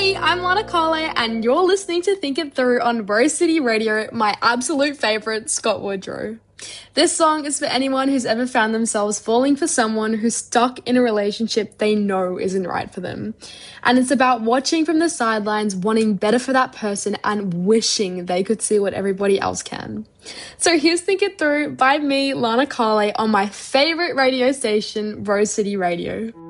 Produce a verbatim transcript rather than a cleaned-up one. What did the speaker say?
Hey, I'm Lana Carle, and you're listening to Think It Through on Rose City Radio, my absolute favourite, Scott Woodrow. This song is for anyone who's ever found themselves falling for someone who's stuck in a relationship they know isn't right for them. And it's about watching from the sidelines, wanting better for that person, and wishing they could see what everybody else can. So here's Think It Through by me, Lana Carle, on my favourite radio station, Rose City Radio.